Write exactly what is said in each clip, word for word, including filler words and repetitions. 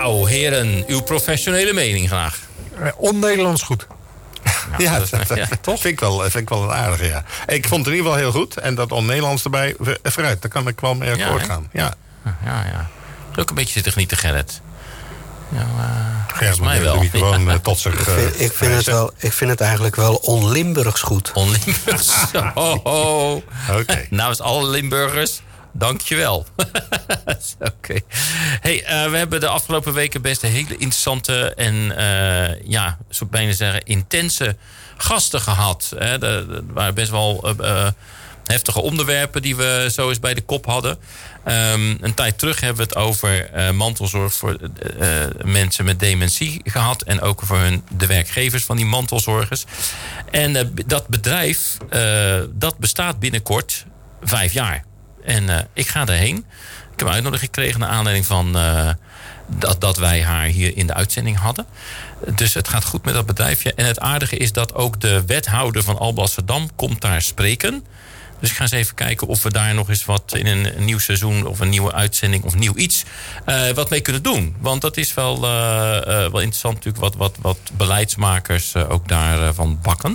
Nou, heren, uw professionele mening graag. Uh, On-Nederlands goed. Nou, ja, dat, dat, ja, toch? Vind ik, wel, vind ik wel een aardige, ja. Ik vond het in ieder geval heel goed. En dat on-Nederlands erbij, vooruit, daar kan ik wel mee akkoord ja, gaan. Ja, ja, ja. Ook een beetje zitten genieten, Gerrit. Ja, uh, Gerrit, mij wel. De microfoon ja. tot zich. Ik vind, ik, vind het wel, ik vind het eigenlijk wel on-Limburgs goed. On-Limburgs. Oh, oh. Oké. Okay. Namens alle Limburgers, dankjewel. Oké. Okay. Hey, uh, we hebben de afgelopen weken best een hele interessante en uh, ja, zou ik bijna zeggen, intense gasten gehad. Hè. Er waren best wel uh, uh, heftige onderwerpen die we zo eens bij de kop hadden. Um, een tijd terug hebben we het over uh, mantelzorg voor uh, mensen met dementie gehad. En ook voor hun, de werkgevers van die mantelzorgers. En uh, dat bedrijf, uh, dat bestaat binnenkort vijf jaar. En uh, ik ga daarheen. Ik heb een uitnodiging gekregen naar aanleiding van uh, dat, dat wij haar hier in de uitzending hadden. Dus het gaat goed met dat bedrijfje. En het aardige is dat ook de wethouder van Alblasserdam komt daar spreken. Dus ik ga eens even kijken of we daar nog eens wat in een, een nieuw seizoen of een nieuwe uitzending of nieuw iets uh, wat mee kunnen doen. Want dat is wel, uh, uh, wel interessant natuurlijk wat, wat, wat beleidsmakers uh, ook daarvan uh, bakken.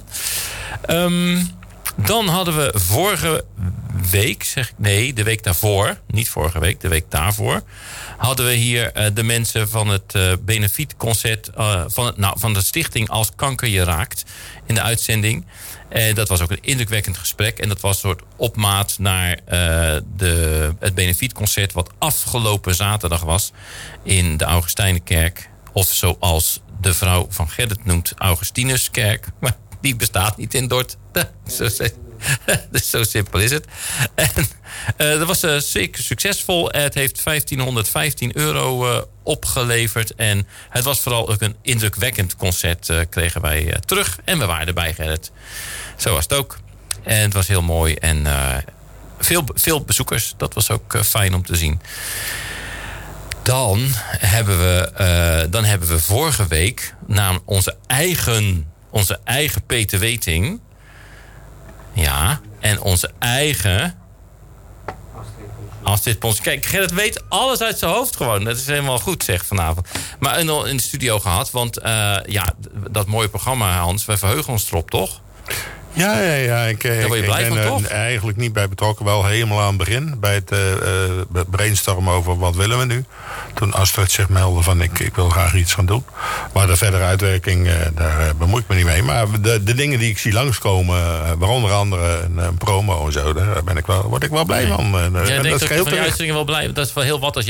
Um, dan hadden we vorige week, zeg ik nee, de week daarvoor, niet vorige week, de week daarvoor, hadden we hier uh, de mensen van het uh, benefietconcert uh, van, het, nou, van de stichting Als Kanker Je Raakt in de uitzending. En dat was ook een indrukwekkend gesprek. En dat was een soort opmaat naar uh, de, het benefietconcert wat afgelopen zaterdag was in de Augustijnenkerk. Of zoals de vrouw van Gerrit noemt, Augustinuskerk. Maar die bestaat niet in Dort. Zo, dus zo simpel is het. En uh, dat was uh, zeker succesvol. Het heeft vijftienhonderdvijftien euro uh, opgeleverd. En het was vooral ook een indrukwekkend concert, uh, kregen wij uh, terug. En we waren erbij, Gerrit. Zo was het ook. En het was heel mooi. En uh, veel, veel bezoekers. Dat was ook uh, fijn om te zien. Dan hebben we, uh, dan hebben we vorige week na onze eigen, onze eigen Peter Weting. Ja, en onze eigen Astrid Pons. Kijk, Gerrit weet alles uit zijn hoofd gewoon. Dat is helemaal goed, zeg, vanavond. Maar in de studio gehad, want uh, ja, dat mooie programma, Hans, wij verheugen ons erop, toch? Ja, ja, ja. Ik, Daar word je blij ik van, ben toch? er eigenlijk niet bij betrokken. Wel helemaal aan het begin. Bij het uh, brainstormen over wat willen we nu. Toen Astrid zich meldde van ik, ik wil graag iets gaan doen. Maar de verdere uitwerking, uh, daar uh, bemoei ik me niet mee. Maar de, de dingen die ik zie langskomen, uh, waaronder andere een, een promo en zo, daar ben ik wel, word ik wel blij van. Uh, Jij en denkt dat ook van die terecht. uitzendingen wel blij. Dat is wel heel wat als